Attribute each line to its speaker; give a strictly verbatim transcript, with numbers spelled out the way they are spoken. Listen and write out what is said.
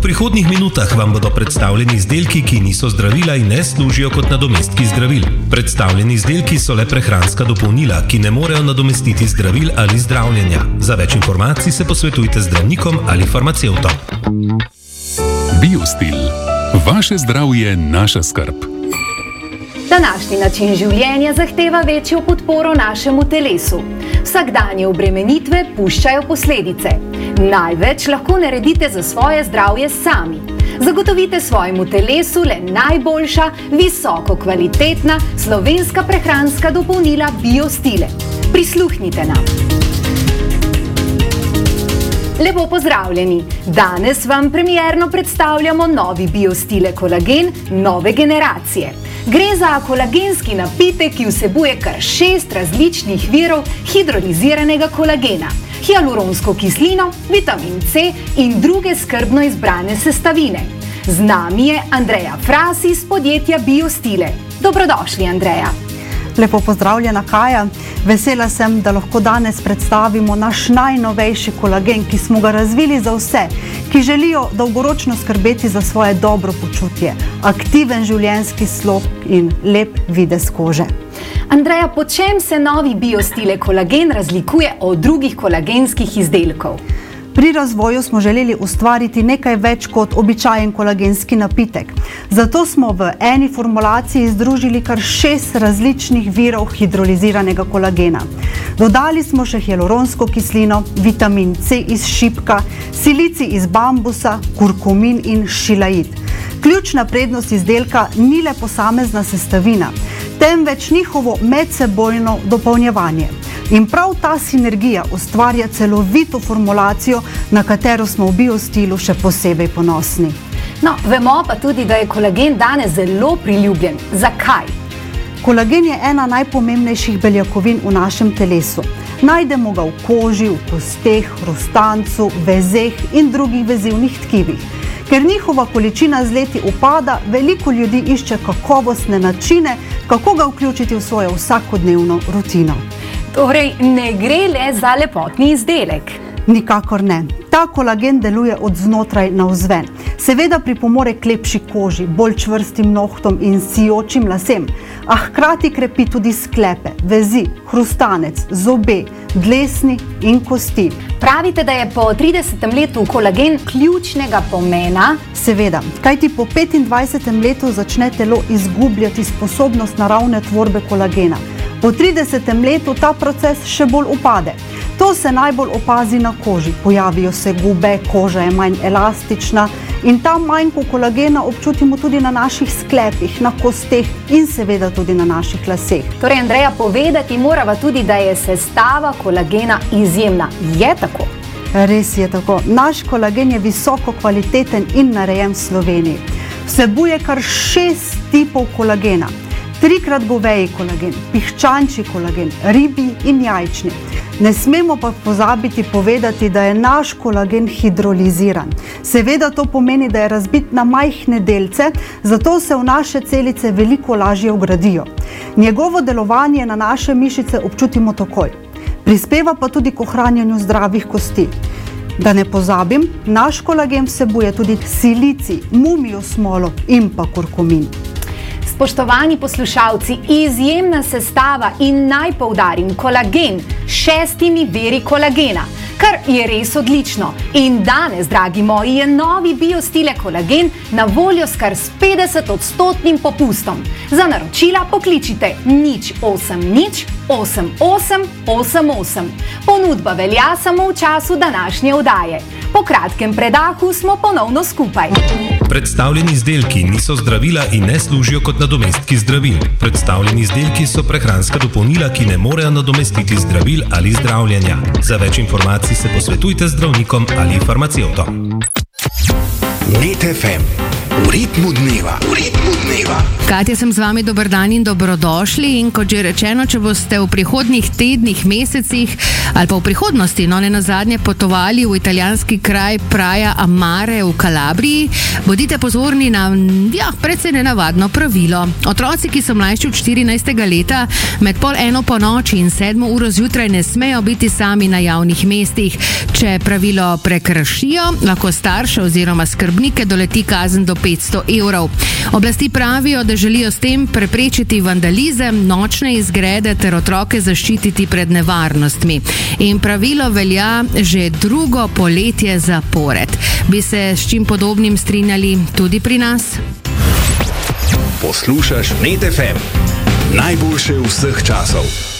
Speaker 1: prihodnjih minutah vam bodo predstavljeni izdelki, ki niso zdravila in ne služijo kot nadomestki zdravil. Predstavljeni izdelki so le prehranska dopolnila, ki ne morejo nadomestiti zdravil ali zdravljenja. Za več informacij se posvetujte z zdravnikom ali farmacevtom.
Speaker 2: Biostil. Vaše zdravje, naša skrb.
Speaker 3: Današnji način življenja zahteva večjo podporo našemu telesu. Vsakdanje obremenitve puščajo posledice. Največ lahko naredite za svoje zdravje sami. Zagotovite svojemu telesu le najboljša, visoko kvalitetna slovenska prehranska dopolnila Biostile. Prisluhnite nam. Lepo pozdravljeni! Danes vam premierno predstavljamo novi Biostile kolagen nove generacije. Gre za kolagenski napitek, ki vsebuje kar šest različnih virov hidroliziranega kolagena, hialuronsko kislino, vitamin C in druge skrbno izbrane sestavine. Z nami je Andreja Fras iz podjetja Biostile. Dobrodošli, Andreja.
Speaker 4: Lepo pozdravljena, Kaja. Vesela sem, da lahko danes predstavimo naš najnovejši kolagen, ki smo ga razvili za vse, ki želijo dolgoročno skrbeti za svoje dobro počutje, aktiven življenjski slog in lep videz kože.
Speaker 3: Andreja, po čem se novi Biostile kolagen razlikuje od drugih kolagenskih izdelkov?
Speaker 4: Pri razvoju smo želeli ustvariti nekaj več kot običajen kolagenski napitek. Zato smo v eni formulaciji združili kar šest različnih virov hidroliziranega kolagena. Dodali smo še hialuronsko kislino, vitamin C iz šipka, silicij iz bambusa, kurkumin in šilaid. Ključna prednost izdelka ni le posamezna sestavina, temveč njihovo medsebojno dopolnjevanje. In prav ta sinergija ustvarja celovito formulacijo, na katero smo v Biostilu še posebej ponosni.
Speaker 3: No, vemo pa tudi, da je kolagen danes zelo priljubljen. Zakaj?
Speaker 4: Kolagen je ena najpomembnejših beljakovin v našem telesu. Najdemo ga v koži, v kosteh, hrustancu, vezeh in drugih vezivnih tkivih. Ker njihova količina z leti upada, veliko ljudi išče kakovostne načine, kako ga vključiti v svojo vsakodnevno rutino.
Speaker 3: Torej, ne gre le za lepotni izdelek.
Speaker 4: Nikakor ne. Ta kolagen deluje od znotraj navzven. Seveda pripomore k lepši koži, bolj čvrstim nohtom in sijočim lasem, a hkrati krepi tudi sklepe, vezi, hrustanec, zobe, dlesni in kosti.
Speaker 3: Pravite, da je po tridesetem letu kolagen ključnega pomena?
Speaker 4: Seveda, kajti po petindvajsetem letu začne telo izgubljati sposobnost naravne tvorbe kolagena. Po tridesetem letu ta proces še bolj upade. To se najbolj opazi na koži. Pojavijo se gube, koža je manj elastična in ta manjko kolagena občutimo tudi na naših sklepih, na kosteh in seveda tudi na naših laseh.
Speaker 3: Torej, Andreja, povedati morava tudi, da je sestava kolagena izjemna. Je tako?
Speaker 4: Res je tako. Naš kolagen je visoko kvaliteten in narejen v Sloveniji. Vsebuje kar šest tipov kolagena. Trikrat goveji kolagen, pihčančji kolagen, ribji in jajčni. Ne smemo pa pozabiti povedati, da je naš kolagen hidroliziran. Seveda to pomeni, da je razbit na majhne delce, zato se v naše celice veliko lažje vgradijo. Njegovo delovanje na naše mišice občutimo takoj. Prispeva pa tudi k ohranjanju zdravih kosti. Da ne pozabim, naš kolagen vsebuje tudi silicij, mumijo smolo in pa kurkumin.
Speaker 3: Spoštovani poslušalci, izjemna sestava in naj poudarim kolagen s šestimi viri kolagena, kar je res odlično. In danes, dragi moji, je novi Biostile kolagen na voljo s kar s petdeset odstotnim popustom. Za naročila pokličite nič osem nič osem osem osem osem. Ponudba velja samo v času današnje oddaje. Po kratkem predahu smo ponovno skupaj.
Speaker 1: Predstavljeni izdelki niso zdravila in ne služijo kot nadomestki zdravil. Predstavljeni izdelki so prehranska dopolnila, ki ne morejo nadomestiti zdravil ali zdravljenja. Za več informacij se posvetujte z zdravnikom ali farmacevtom.
Speaker 5: Net F M. V ritmu dneva, v ritmu dneva.
Speaker 6: Katja, sem z vami, dober dan in dobrodošli. In kot že rečeno, če boste v prihodnjih tednih, mesecih ali pa v prihodnosti, no ne nazadnje, potovali v italijanski kraj Praia a Mare v Kalabriji, bodite pozorni na ja, precej nenavadno pravilo. Otroci, ki so mlajši od štirinajstega leta, med pol eno po noči in sedmo uro zjutraj ne smejo biti sami na javnih mestih. Če pravilo prekršijo, lahko starše oziroma skrbnike doleti kazen do petsto evrov. Oblasti pravijo, da želijo s tem preprečiti vandalizem, nočne izgrede ter otroke zaščititi pred nevarnostmi. In pravilo velja že drugo poletje zapored. Bi se s čim podobnim strinjali tudi pri nas?
Speaker 5: Poslušaš Net F M, najboljše vseh časov.